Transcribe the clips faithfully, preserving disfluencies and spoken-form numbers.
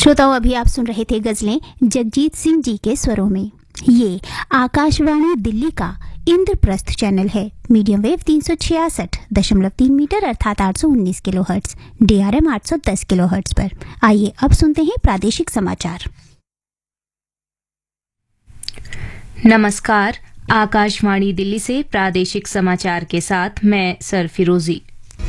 श्रोताओं, अभी आप सुन रहे थे गजलें जगजीत सिंह जी के स्वरों में। ये आकाशवाणी दिल्ली का इंद्रप्रस्थ चैनल है। मीडियम वेव तीन सौ छियासठ दशमलव तीन मीटर अर्थात आठ सौ उन्नीस किलो हर्ट्ज, डीआरएम आठ सौ दस किलो हर्ट्ज पर। आइए अब सुनते हैं प्रादेशिक समाचार। नमस्कार, आकाशवाणी दिल्ली से प्रादेशिक समाचार के साथ मैं सर फिरोजी।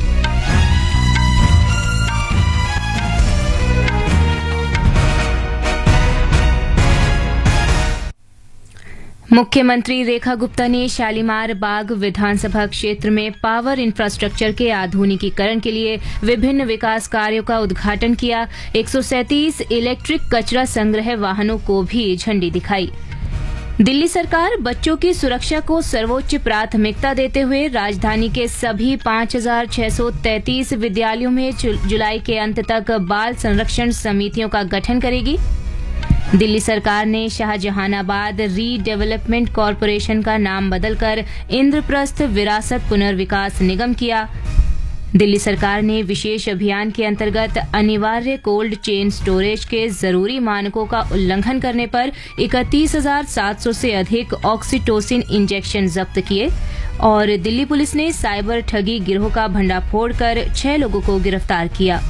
मुख्यमंत्री रेखा गुप्ता ने शालीमार बाग विधानसभा क्षेत्र में पावर इंफ्रास्ट्रक्चर के आधुनिकीकरण के लिए विभिन्न विकास कार्यों का उद्घाटन किया। एक सौ सैंतीस इलेक्ट्रिक कचरा संग्रह वाहनों को भी झंडी दिखाई। दिल्ली सरकार बच्चों की सुरक्षा को सर्वोच्च प्राथमिकता देते हुए राजधानी के सभी पांच हजार छह सौ तैंतीस विद्यालयों में जुलाई के अंत तक बाल संरक्षण समितियों का गठन करेगी। दिल्ली सरकार ने शाहजहानाबाद रीडेवलपमेंट कॉरपोरेशन का नाम बदलकर इंद्रप्रस्थ विरासत पुनर्विकास निगम किया। दिल्ली सरकार ने विशेष अभियान के अंतर्गत अनिवार्य कोल्ड चेन स्टोरेज के जरूरी मानकों का उल्लंघन करने पर इकतीस हजार सात सौ से अधिक ऑक्सीटोसिन इंजेक्शन जब्त किए। और दिल्ली पुलिस ने साइबर ठगी गिरोह का भंडाफोड़ कर छह लोगों को गिरफ्तार किया।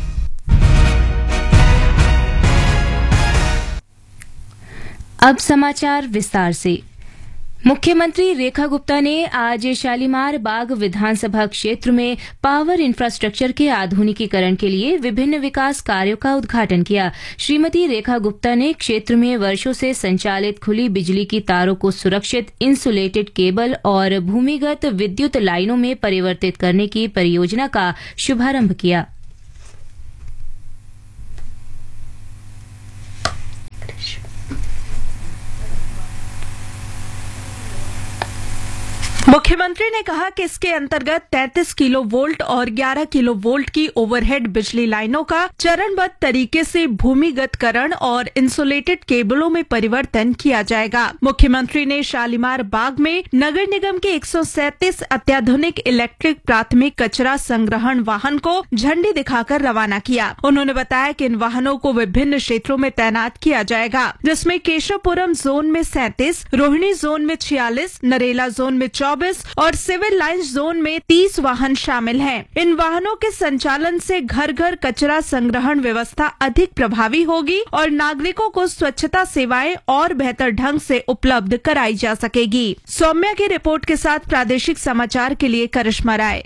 अब समाचार विस्तार से। मुख्यमंत्री रेखा गुप्ता ने आज शालीमार बाग विधानसभा क्षेत्र में पावर इंफ्रास्ट्रक्चर के आधुनिकीकरण के लिए विभिन्न विकास कार्यों का उद्घाटन किया। श्रीमती रेखा गुप्ता ने क्षेत्र में वर्षों से संचालित खुली बिजली की तारों को सुरक्षित इंसुलेटेड केबल और भूमिगत विद्युत लाइनों में परिवर्तित करने की परियोजना का शुभारंभ किया। मुख्यमंत्री ने कहा कि इसके अंतर्गत तैंतीस किलो वोल्ट और ग्यारह किलो वोल्ट की ओवरहेड बिजली लाइनों का चरणबद्ध तरीके से भूमिगतकरण और इंसुलेटेड केबलों में परिवर्तन किया जाएगा। मुख्यमंत्री ने शालीमार बाग में नगर निगम के एक सौ सैंतीस अत्याधुनिक इलेक्ट्रिक प्राथमिक कचरा संग्रहण वाहन को झंडी दिखाकर रवाना किया। उन्होंने बताया कि इन वाहनों को विभिन्न क्षेत्रों में तैनात किया जाएगा, जिसमें केशवपुरम जोन में सैंतीस, रोहिणी जोन में छियालीस, नरेला जोन में चौबीस और सिविल लाइंस जोन में तीस वाहन शामिल हैं। इन वाहनों के संचालन से घर घर कचरा संग्रहण व्यवस्था अधिक प्रभावी होगी और नागरिकों को स्वच्छता सेवाएं और बेहतर ढंग से उपलब्ध कराई जा सकेगी। सौम्या की रिपोर्ट के साथ प्रादेशिक समाचार के लिए करिश्मा राय।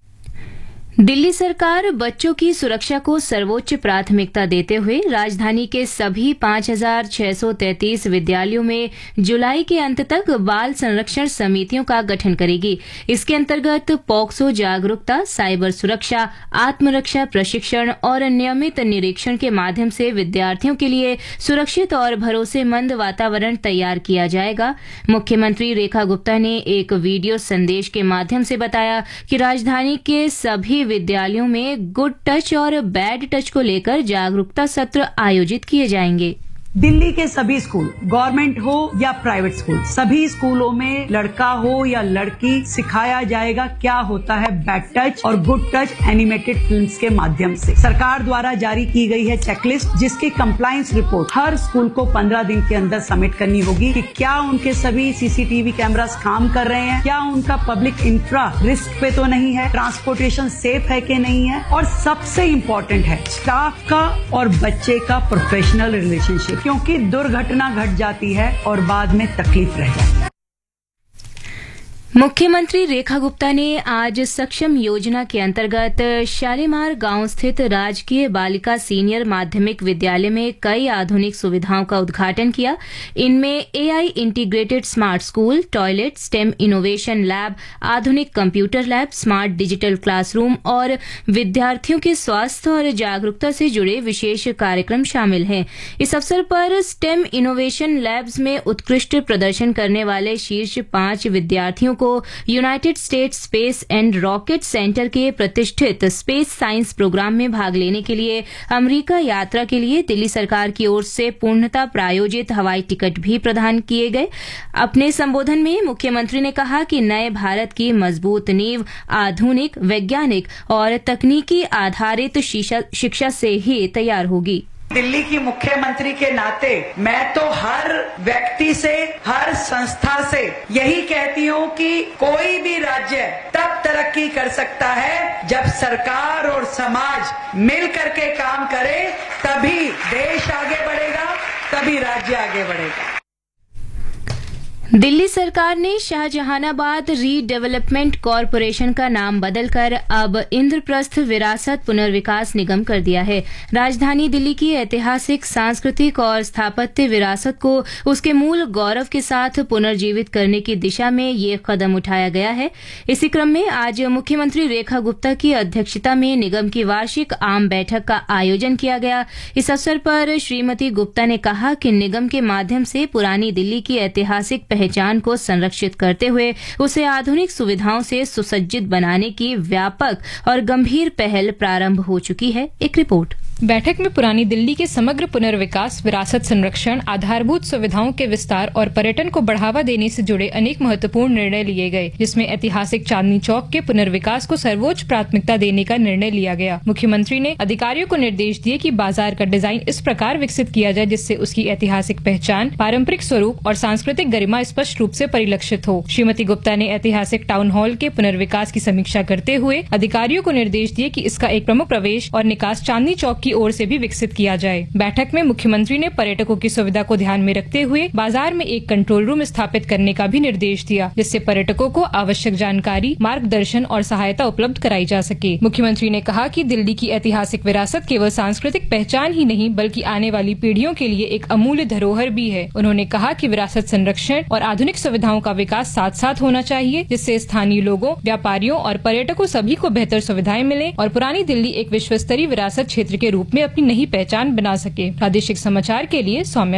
दिल्ली सरकार बच्चों की सुरक्षा को सर्वोच्च प्राथमिकता देते हुए राजधानी के सभी पांच हजार छह सौ तैंतीस विद्यालयों में जुलाई के अंत तक बाल संरक्षण समितियों का गठन करेगी। इसके अंतर्गत पॉक्सो जागरूकता, साइबर सुरक्षा, आत्मरक्षा प्रशिक्षण और नियमित निरीक्षण के माध्यम से विद्यार्थियों के लिए सुरक्षित और भरोसेमंद वातावरण तैयार किया जाएगा। मुख्यमंत्री रेखा गुप्ता ने एक वीडियो संदेश के माध्यम से बताया कि राजधानी के सभी विद्यालयों में गुड टच और बैड टच को लेकर जागरूकता सत्र आयोजित किए जाएंगे। दिल्ली के सभी स्कूल, गवर्नमेंट हो या प्राइवेट स्कूल, सभी स्कूलों में लड़का हो या लड़की सिखाया जाएगा क्या होता है बैड टच और गुड टच एनिमेटेड फिल्म्स के माध्यम से। सरकार द्वारा जारी की गई है चेकलिस्ट, जिसकी कंप्लायंस रिपोर्ट हर स्कूल को पंद्रह दिन के अंदर सबमिट करनी होगी कि क्या उनके सभी सीसीटीवी कैमरास काम कर रहे हैं, क्या उनका पब्लिक इंफ्रा रिस्क पे तो नहीं है, ट्रांसपोर्टेशन सेफ है कि नहीं है, और सबसे इम्पोर्टेंट है स्टाफ का और बच्चे का प्रोफेशनल रिलेशनशिप, क्योंकि दुर्घटना घट जाती है और बाद में तकलीफ रह जाती है। मुख्यमंत्री रेखा गुप्ता ने आज सक्षम योजना के अंतर्गत शालीमार गांव स्थित राजकीय बालिका सीनियर माध्यमिक विद्यालय में कई आधुनिक सुविधाओं का उद्घाटन किया। इनमें AI integrated smart school, toilet, stem innovation lab, आधुनिक computer lab, smart digital classroom और विद्यार्थियों के स्वास्थ्य और जागरूकता से जुड़े विशेष कार्यक्रम शामिल हैं। इस अवसर पर स्टेम इनोवेशन लैब्स में उत्कृष्ट प्रदर्शन करने वाले शीर्ष पांच विद्यार्थियों को United states space and rocket centre के प्रतिष्ठित स्पेस साइंस प्रोग्राम में भाग लेने के लिए अमेरिका यात्रा के लिए दिल्ली सरकार की ओर से पूर्णतः प्रायोजित हवाई टिकट भी प्रदान किए गए। अपने संबोधन में मुख्यमंत्री ने कहा कि नए भारत की मजबूत नींव आधुनिक, वैज्ञानिक और तकनीकी आधारित शिक्षा से ही तैयार होगी। दिल्ली की मुख्यमंत्री के नाते मैं तो हर व्यक्ति से, हर संस्था से यही कहती हूँ कि कोई भी राज्य तब तरक्की कर सकता है जब सरकार और समाज मिल करके काम करे, तभी देश आगे बढ़ेगा, तभी राज्य आगे बढ़ेगा। दिल्ली सरकार ने शाहजहानाबाद रीडेवलपमेंट कॉरपोरेशन का नाम बदलकर अब इंद्रप्रस्थ विरासत पुनर्विकास निगम कर दिया है। राजधानी दिल्ली की ऐतिहासिक, सांस्कृतिक और स्थापत्य विरासत को उसके मूल गौरव के साथ पुनर्जीवित करने की दिशा में ये कदम उठाया गया है। इसी क्रम में आज मुख्यमंत्री रेखा गुप्ता की अध्यक्षता में निगम की वार्षिक आम बैठक का आयोजन किया गया। इस अवसर पर श्रीमती गुप्ता ने कहा कि निगम के माध्यम से पुरानी दिल्ली की ऐतिहासिक पहचान को संरक्षित करते हुए उसे आधुनिक सुविधाओं से सुसज्जित बनाने की व्यापक और गंभीर पहल प्रारंभ हो चुकी है। एक रिपोर्ट। बैठक में पुरानी दिल्ली के समग्र पुनर्विकास, विरासत संरक्षण, आधारभूत सुविधाओं के विस्तार और पर्यटन को बढ़ावा देने से जुड़े अनेक महत्वपूर्ण निर्णय लिए गए, जिसमें ऐतिहासिक चांदनी चौक के पुनर्विकास को सर्वोच्च प्राथमिकता देने का निर्णय लिया गया। मुख्यमंत्री ने अधिकारियों को निर्देश दिए कि बाजार का डिजाइन इस प्रकार विकसित किया जाए जिससे उसकी ऐतिहासिक पहचान, पारंपरिक स्वरूप और सांस्कृतिक गरिमा स्पष्ट रूप से परिलक्षित हो। श्रीमती गुप्ता ने ऐतिहासिक टाउन हॉल के पुनर्विकास की समीक्षा करते हुए अधिकारियों को निर्देश दिए कि इसका एक प्रमुख प्रवेश और निकास चांदनी चौक की ओर से भी विकसित किया जाए। बैठक में मुख्यमंत्री ने पर्यटकों की सुविधा को ध्यान में रखते हुए बाजार में एक कंट्रोल रूम स्थापित करने का भी निर्देश दिया, जिससे पर्यटकों को आवश्यक जानकारी, मार्गदर्शन और सहायता उपलब्ध कराई जा सके। मुख्यमंत्री ने कहा कि दिल्ली की ऐतिहासिक विरासत केवल सांस्कृतिक पहचान ही नहीं बल्कि आने वाली पीढ़ियों के लिए एक अमूल्य धरोहर भी है। उन्होंने कहा कि विरासत संरक्षण और आधुनिक सुविधाओं का विकास साथ साथ होना चाहिए, जिससे स्थानीय लोगों, व्यापारियों और पर्यटकों सभी को बेहतर सुविधाएं मिले और पुरानी दिल्ली एक विश्व स्तरीय विरासत क्षेत्र के रूप में अपनी नई पहचान बना सके। प्रादेशिक समाचार के लिए सौम्या